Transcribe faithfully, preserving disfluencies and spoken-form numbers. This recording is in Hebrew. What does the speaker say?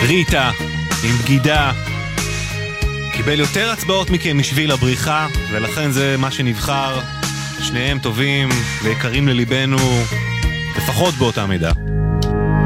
ריטה עם בגידה קיבל יותר הצבעות מכם משביל הבריחה, ולכן זה מה שנבחר. שניהם טובים ויקרים לליבנו לפחות באותה מידה.